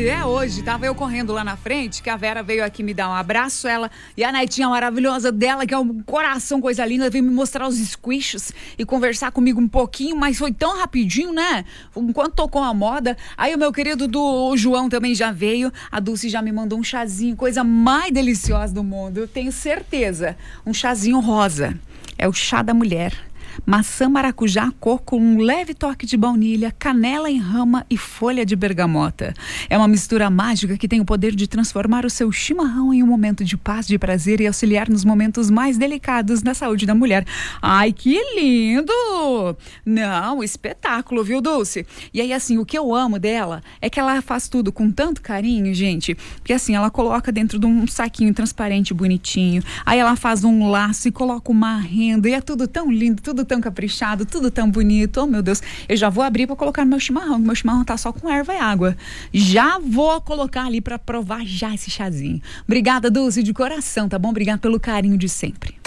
hoje. Tava eu correndo lá na frente, que a Vera veio aqui me dar um abraço, ela e a netinha maravilhosa dela, que é um coração, coisa linda, veio me mostrar os squishes e conversar comigo um pouquinho, mas foi tão rapidinho, né? Enquanto tocou a moda, aí o meu querido do João também já veio, a Dulce já me mandou um chazinho, coisa mais deliciosa do mundo, eu tenho certeza. Um chazinho rosa, é o chá da mulher. Maçã, maracujá, coco, um leve toque de baunilha, canela em rama e folha de bergamota. É uma mistura mágica que tem o poder de transformar o seu chimarrão em um momento de paz, de prazer e auxiliar nos momentos mais delicados da saúde da mulher. Ai, que lindo! Não, espetáculo, viu, Dulce? E aí, assim, o que eu amo dela é que ela faz tudo com tanto carinho, gente, que assim, ela coloca dentro de um saquinho transparente, bonitinho, aí ela faz um laço e coloca uma renda e é tudo tão lindo, tudo tão caprichado, tudo tão bonito. Oh, meu Deus, eu já vou abrir para colocar no meu chimarrão tá só com erva e água. Já vou colocar ali para provar já esse chazinho. Obrigada, Dulce, de coração, tá bom? Obrigada pelo carinho de sempre.